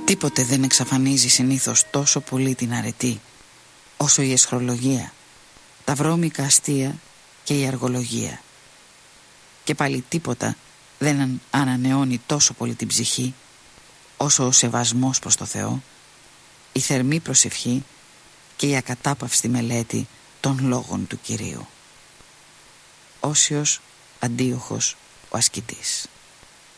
Τίποτε δεν εξαφανίζει συνήθως τόσο πολύ την αρετή όσο η αισχρολογία, τα βρώμικα αστεία και η αργολογία. Και πάλι τίποτα δεν ανανεώνει τόσο πολύ την ψυχή όσο ο σεβασμός προς το Θεό, η θερμή προσευχή και η ακατάπαυστη μελέτη των λόγων του Κυρίου. Όσιος Αντίοχος ο ασκητής.